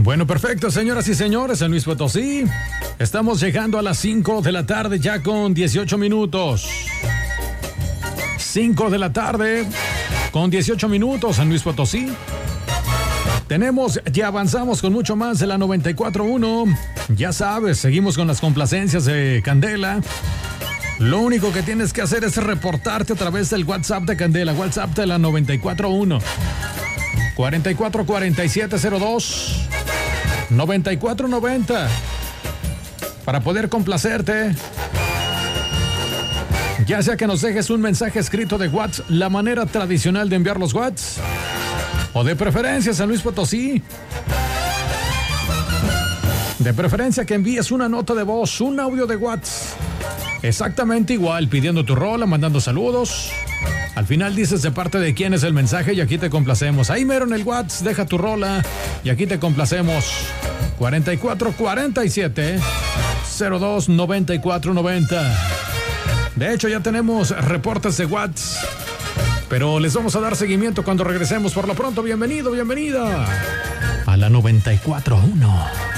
Bueno, perfecto, señoras y señores, en Luis Potosí. Estamos llegando a las 5 de la tarde ya con 18 minutos. 5 de la tarde con 18 minutos en Luis Potosí. Tenemos, ya avanzamos con mucho más de la 94.1. Ya sabes, seguimos con las complacencias de Candela. Lo único que tienes que hacer es reportarte a través del WhatsApp de Candela, WhatsApp de la 94.1. 444702 9490 para poder complacerte. Ya sea que nos dejes un mensaje escrito de WhatsApp, la manera tradicional de enviar los WhatsApp, o de preferencia San Luis Potosí. De preferencia que envíes una nota de voz, un audio de WhatsApp. Exactamente igual, pidiendo tu rola, mandando saludos. Al final dices de parte de quién es el mensaje y aquí te complacemos. Ahí mero en el WhatsApp, deja tu rola y aquí te complacemos. 4447 02 9490. De hecho, ya tenemos reportes de WhatsApp, pero les vamos a dar seguimiento cuando regresemos. Por lo pronto, bienvenido, bienvenida a la 94.1.